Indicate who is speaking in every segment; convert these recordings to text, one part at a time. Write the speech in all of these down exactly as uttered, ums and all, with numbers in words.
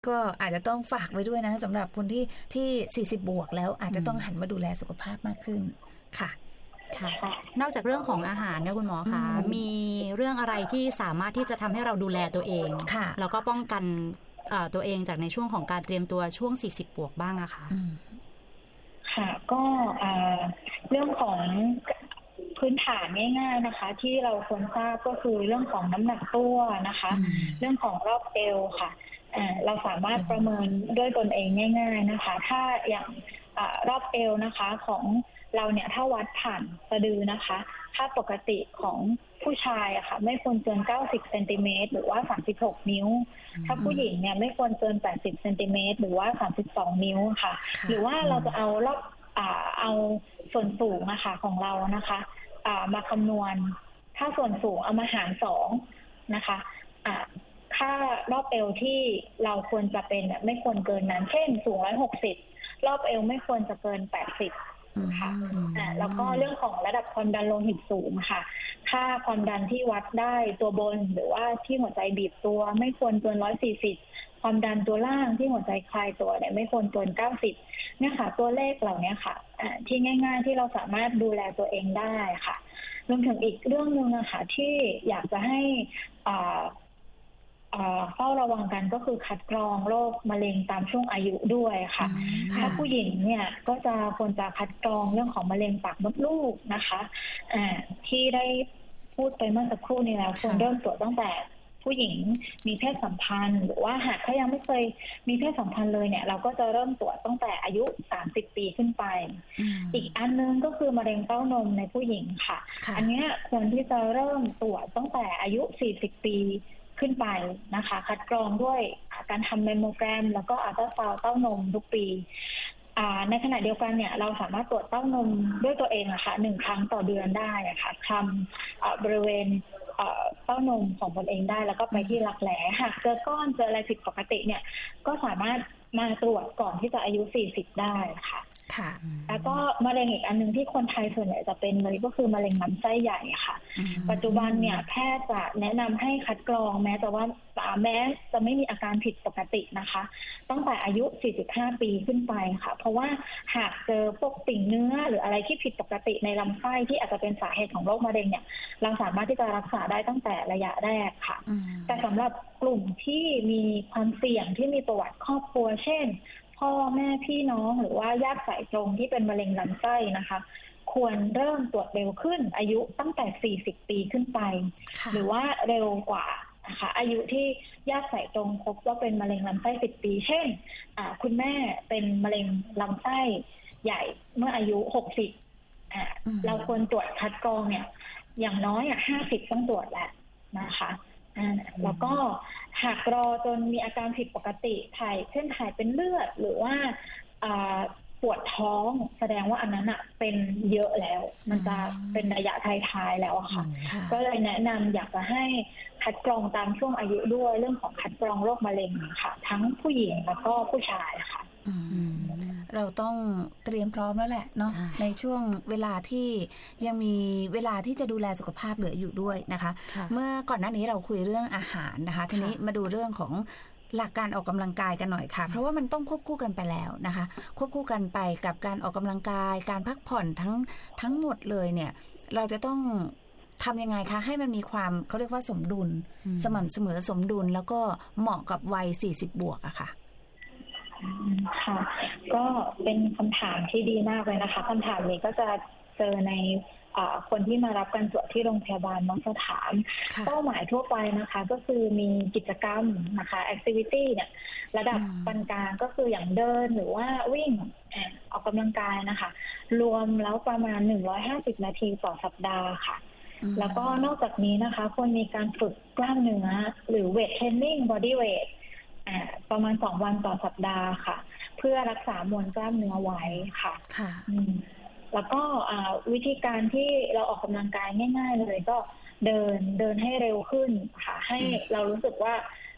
Speaker 1: ก็อาจจะต้องฝากไว้ด้วยนะสำหรับคนที่ที่สี่สิบบวกแล้วอาจจะต้องหันมาดูแลสุขภาพมากขึ้นค่ะ
Speaker 2: ค่ะนอกจากเรื่องของอาหารเนี่ยคุณหมอคะมีเรื่องอะไรที่สามารถที่จะทำให้เราดูแลตัวเองแล้วก็ป้องกันตัวเองจากในช่วงของการเตรียมตัวช่วงสี่สิบบวกบ้างอะคะ
Speaker 3: ค่ะก็เรื่องของพื้นฐานง่ายๆนะคะที่เราควรทราบก็คือเรื่องของน้ำหนักตัวนะคะเรื่องของรอบเอวค่ะเราสามารถประเมินด้วยตนเองง่ายๆนะคะถ้าอย่างรอบเอวนะคะของเราเนี่ยถ้าวัดผ่านสะดือนะคะถ้าปกติของผู้ชายอะค่ะไม่ควรเกินเก้าสิบเซนติเมตรหรือว่าสามสิบหกนิ้วถ้าผู้หญิงเนี่ยไม่ควรเกินแปดสิบเซนติเมตรหรือว่าสามสิบสองนิ้วค่ะหรือว่าเราจะเอารอบอ่าเอาส่วนสูงนะคะของเรานะคะอ่ามาคำนวณถ้าส่วนสูงเอามาหารสองนะคะอ่าค่ารอบเอวที่เราควรจะเป็นไม่ควรเกินนั้นเช่นสูงหนึ่งร้อยหกสิบรอบเอวไม่ควรจะเกินแปดสิบค่ะอ่าแล้วก็เรื่องของระดับความดันโลหิตสูงค่ะค่าความดันที่วัดได้ตัวบนหรือว่าที่หัวใจบีบตัวไม่ควรเกินหนึ่งร้อยสี่สิบความดันตัวล่างที่หัวใจคลายตัวเนี่ยไม่ควรเกินเก้าสิบเนี่ยค่ะตัวเลขเหล่านี้ค่ะอ่าที่ง่ายๆที่เราสามารถดูแลตัวเองได้ค่ะรวมถึงอีกเรื่องนึงนะคะที่อยากจะให้อ่าเฝ้าระวังกันก็คือคัดกรองโรคมะเร็งตามช่วงอายุด้วยค่ะถ้าผู้หญิงเนี่ยก็จะควรจะคัดกรองเรื่องของมะเร็งปากมดลูกนะคะอ่าที่ได้พูดไปเมื่อสักครู่นี้แล้วควรเริ่มตรวจตั้งแต่ผู้หญิงมีเพศสัมพันธ์หรือว่าหากเขายังไม่เคยมีเพศสัมพันธ์เลยเนี่ยเราก็จะเริ่มตรวจตั้งแต่อายุสามสิบปีขึ้นไปอีกอันนึงก็คือมะเร็งเต้านมในผู้หญิงค่ะอันนี้ควรที่จะเริ่มตรวจตั้งแต่อายุสี่สิบปีขึ้นไปนะคะคัดกรองด้วยการทำแมมโมแกรมแล้วก็อัลตราซาวด์เต้านมทุกปีในขณะเดียวกันเนี่ยเราสามารถตรวจเต้านมด้วยตัวเองอะค่ะหนึ่งครั้งต่อเดือนได้อะค่ะทำบริเวณเต้านมของตนเองได้แล้วก็ไปที่รักแร้หากเจอก้อนเจออะไรผิดปกติเนี่ยก็สามารถมาตรวจก่อนที่จะอายุสี่สิบได้ค่ะค่ะแล้วก็มะเร็งอีกอันนึงที่คนไทยส่วนใหญ่จะเป็นเลยก็คือมะเร็งลำไส้ใหญ่ค่ะปัจจุบันเนี่ยแพทย์จะแนะนำให้คัดกรองแม้แต่ว่าแม้จะไม่มีอาการผิดปกตินะคะตั้งแต่อายุสี่สิบห้าปีขึ้นไปค่ะเพราะว่าหากเจอพวกติ่งเนื้อหรืออะไรที่ผิดปกติในลำไส้ที่อาจจะเป็นสาเหตุของโรคมะเร็งเนี่ยเราสามารถที่จะรักษาได้ตั้งแต่ระยะแรกค่ะแต่สำหรับกลุ่มที่มีความเสี่ยงที่มีประวัติครอบครัวเช่นพ่อแม่พี่น้องหรือว่าญาติสายตรงที่เป็นมะเร็งลำไส้นะคะควรเริ่มตรวจเร็วขึ้นอายุตั้งแต่สี่สิบปีขึ้นไปหรือว่าเร็วกว่านะคะอายุที่ญาติสายตรงพบว่าเป็นมะเร็งลำไส้สิบปีเช่นคุณแม่เป็นมะเร็งลำไส้ใหญ่เมื่ออายุหกสิบอ่าเราควรตรวจคัดกรองเนี่ยอย่างน้อยอ่ะห้าสิบต้องตรวจแหละนะคะอ่าแล้วก็หากรอจนมีอาการผิดปกติถ่ายเช่นถ่ายเป็นเลือดหรือว่าปวดท้องแสดงว่าอันนั้นอ่ะเป็นเยอะแล้วมันจะเป็นระยะท้ายๆแล้วค่ะก็เลยแนะนำอยากจะให้คัดกรองตามช่วงอายุด้วยเรื่องของคัดกรองโรคมะเร็งค่ะทั้งผู้หญิงแล้วก็ผู้ชายค่ะ
Speaker 1: เราต้องเตรียมพร้อมแล้วแหละเนาะในช่วงเวลาที่ยังมีเวลาที่จะดูแลสุขภาพเหลืออยู่ด้วยนะคะเมื่อก่อนหน้านี้เราคุยเรื่องอาหารนะคะทีนี้มาดูเรื่องของหลักการออกกำลังกายกันหน่อยค่ะเพราะว่ามันต้องควบคู่กันไปแล้วนะคะควบคู่กันไปกับการออกกำลังกายการพักผ่อนทั้งทั้งหมดเลยเนี่ยเราจะต้องทำยังไงคะให้มันมีความเขาเรียกว่าสมดุลสม่ำเสมอสมดุลแล้วก็เหมาะกับวัยสี่สิบบวกอะค่ะ
Speaker 3: ค่ะก็เป็นคำถามที่ดีมากเลยนะคะคำถามนี้ก็จะเจอในคนที่มารับการตรวจที่โรงพยาบาลบางสถานเป้าหมายทั่วไปนะคะก็คือมีกิจกรรมนะคะ activity เนี่ยระดับปานกลางก็คืออย่างเดินหรือว่าวิ่งออกกำลังกายนะคะรวมแล้วประมาณหนึ่งร้อยห้าสิบนาทีต่อสัปดาห์ค่ะแล้วก็นอกจากนี้นะคะควรมีการฝึกกล้ามเนื้อหรือ weight training body weightประมาณสองวันต่อสัปดาห์ค่ะเพื่อรักษามวลกล้ามเนื้อไว้ค่ะแล้วก็วิธีการที่เราออกกำลังกายง่ายๆเลยก็เดินเดินให้เร็วขึ้นค่ะให้เรารู้สึกว่า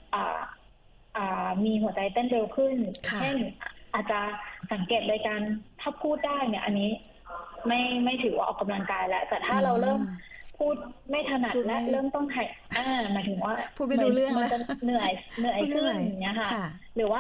Speaker 3: มีหัวใจเต้นเร็วขึ้นเช่นอาจจะสังเกตโดยการถ้าพูดได้เนี่ยอันนี้ไม่ไม่ถือว่าออกกำลังกายแล้วแต่ถ้าเราเริ่มพูดไม่ถนัดและเริ่มต้องหายอ่าหมายถึงว่า
Speaker 1: พูดไม่รู้เรื่องแล้ว
Speaker 3: มันจะเหนื่อยเหนื่อยขึ้นอย่างเงี้ยค่ะหรือว่า